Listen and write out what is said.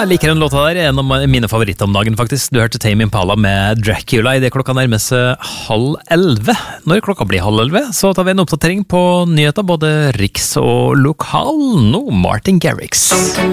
jeg liker den låta der. En av mine favoritter om dagen, faktisk. Du hørte Tame Impala med Dracula i det klokka nærmer seg 10:30. Når klokka blir 10:30, så tar vi en oppdatering på nyheter, både riks og lokal. Nå Martin Garrix.